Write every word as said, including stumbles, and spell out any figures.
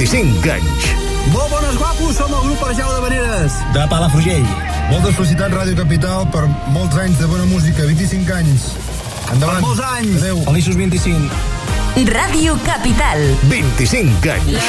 vint-i-cinc anys. Molt bones, guapos, som el grup Arjau de Vereres. De Palafrugell. Moltes felicitats, Ràdio Capital, per molts anys de bona música, vint-i-cinc anys. Endavant. Per molts anys. Adéu. Feliços vint-i-cinc. Ràdio Capital. vint-i-cinc anys.